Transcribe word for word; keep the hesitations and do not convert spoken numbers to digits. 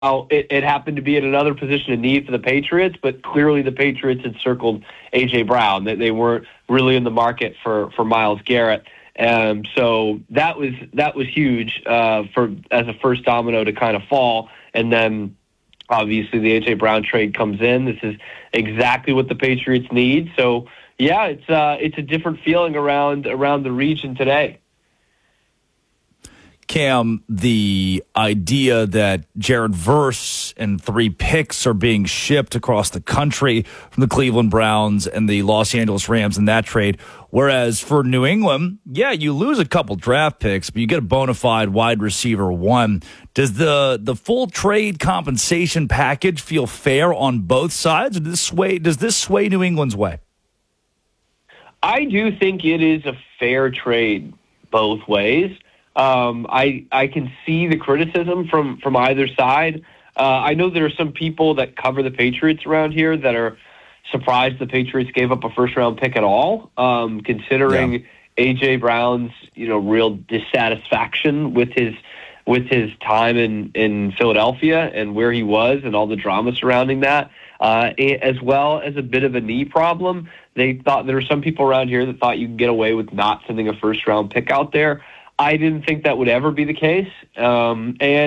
it, it happened to be at another position of need for the Patriots, but clearly the Patriots had circled A J. Brown. That they weren't really in the market for, for Myles Garrett. Um, so that was that was huge uh, for as a first domino to kind of fall. And then obviously the A J. Brown trade comes in. This is exactly what the Patriots need. So yeah, it's uh, it's a different feeling around around the region today. Cam, the idea that Jared Verse and three picks are being shipped across the country from the Cleveland Browns and the Los Angeles Rams in that trade, whereas for New England, yeah, you lose a couple draft picks, but you get a bona fide wide receiver one. Does the the full trade compensation package feel fair on both sides? Or does this sway, does this sway New England's way? I do think it is a fair trade both ways. Um, I I can see the criticism from, from either side. Uh, I know there are some people that cover the Patriots around here that are surprised the Patriots gave up a first-round pick at all, um, considering yeah. A J. Brown's you know real dissatisfaction with his with his time in, in Philadelphia and where he was and all the drama surrounding that, uh, as well as a bit of a knee problem. They thought there were some people around here that thought you could get away with not sending a first-round pick out there. I didn't think that would ever be the case. Um, and